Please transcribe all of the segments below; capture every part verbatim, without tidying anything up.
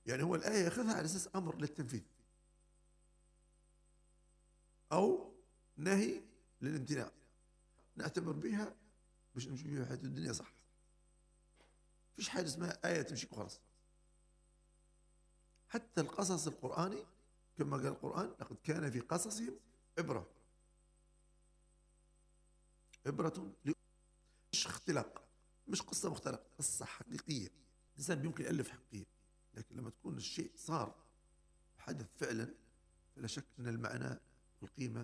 يعني هو الآية ياخذها على أساس أمر للتنفيذ أو نهي للامتناع، نعتبر بها باش نمشي بها حياة الدنيا صح. فيش حاجة اسمها آية تمشي وخلاص. حتى القصص القرآني كما قال القرآن لقد كان في قصصهم عبرة، عبرة ل- مش اختلاق، مش قصة مختلقة، قصة حقيقية. الإنسان يمكن يألف حقيقية، لكن لما تكون الشيء صار حدث فعلا فلا شك أن المعنى والقيمة.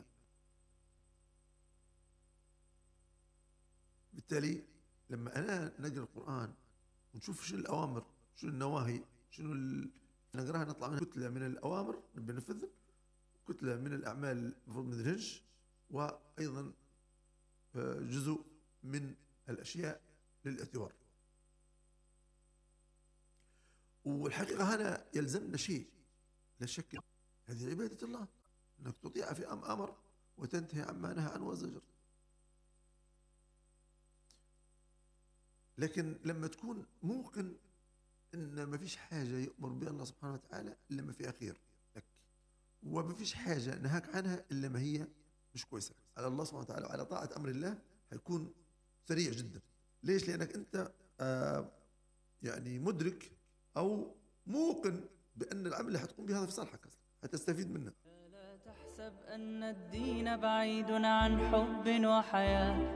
بالتالي لما أنا نقرأ القرآن ونشوف شنو الأوامر شنو النواهي شنو ال... نقراها نطلع منها كتلة من الأوامر بنفذ، كتلة من الأعمال المفروض ما ننهج، وأيضا آه، جزء من الأشياء للاعتبار. والحقيقة هنا يلزمنا شيء لا شك، هذه عبادة الله، أنك تطيع في أم أمر وتنتهي عما نهى عنه وزجر. لكن لما تكون موقن ان ما فيش حاجه يامر بها الله سبحانه وتعالى الا ما فيها خير لك، وما فيش حاجه نهاك عنها الا ما هي مش كويسه على الله سبحانه وتعالى، وعلى طاعه امر الله هيكون سريع جدا. ليش؟ لانك انت آه يعني مدرك او موقن بان العمل اللي حتقوم به هذا في صالحك اصلا، حتستفيد منه. لا تحسب أن الدين بعيد عن حب وحياة،